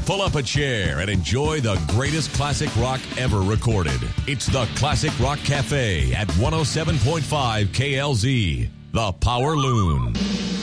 pull up a chair and enjoy the greatest classic rock ever recorded. It's the Classic Rock Cafe at 107.5 KLZ, the Power Loon.